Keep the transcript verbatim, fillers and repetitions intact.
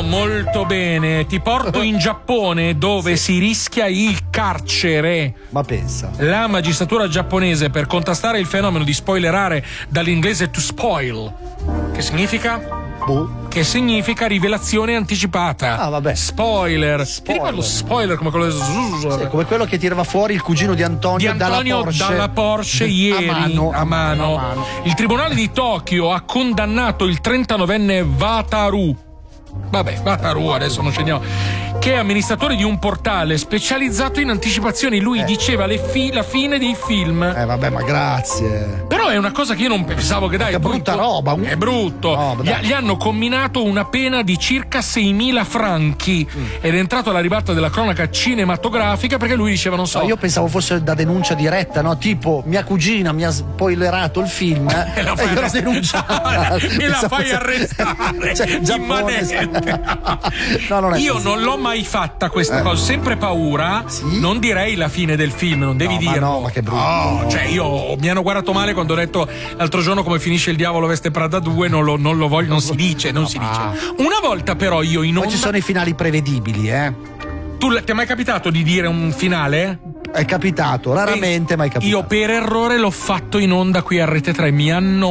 molto bene. Ti porto in Giappone, dove sì. si rischia il carcere. Ma pensa. La magistratura giapponese, per contrastare il fenomeno di spoilerare, dall'inglese to spoil, che significa? Boh. Che significa rivelazione anticipata. Ah, vabbè. Spoiler. Spoiler. Ti ricordo spoiler come quello del sì, come quello che tirava fuori il cugino di Antonio, di Antonio dalla Porsche, dalla Porsche ieri a mano, a mano. a mano. Il tribunale di Tokyo ha condannato il trentanovenne Wataru. Vabbè, Wataru adesso non scendiamo. Che è amministratore di un portale specializzato in anticipazioni. Lui eh. diceva le fi- la fine dei film. Eh vabbè, ma grazie. Però è una cosa che io non pensavo che dai. Che brutta tu, roba. È brutto. No, gli, gli hanno comminato una pena di circa seimila franchi mm. ed è entrato alla ribalta della cronaca cinematografica perché lui diceva non so. No, io pensavo fosse da denuncia diretta, no? Tipo mia cugina mi ha spoilerato il film e la fai, e denunciata. e la fai arrestare cioè, in manette. No, non è io così. non l'ho mai fatta questa eh. cosa, sempre paura. Sì? Non direi la fine del film, non devi no, dirlo. Ma no, ma che brutto. Oh, cioè io mi hanno guardato male quando ho detto l'altro giorno come finisce il Diavolo veste Prada due, non lo, non lo voglio, non si dice, non no, si dice. Una volta però io in onda. Poi ci sono i finali prevedibili, eh. Tu ti è mai capitato di dire un finale? È capitato, raramente, ma è capitato. Io per errore l'ho fatto in onda qui a Rete tre, mi hanno